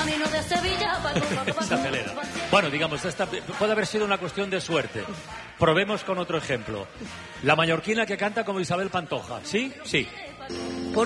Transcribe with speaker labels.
Speaker 1: Se acelera. Bueno, digamos, esta puede haber sido una cuestión de suerte. Probemos con otro ejemplo. La mallorquina que canta como Isabel Pantoja. ¿Sí? Sí.
Speaker 2: Por